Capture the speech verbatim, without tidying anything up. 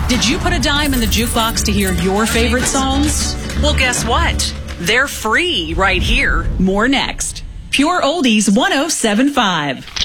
Did you put a dime in the jukebox to hear your favorite songs? Well, guess what? They're free right here. More next. Pure Oldies one oh seven point five.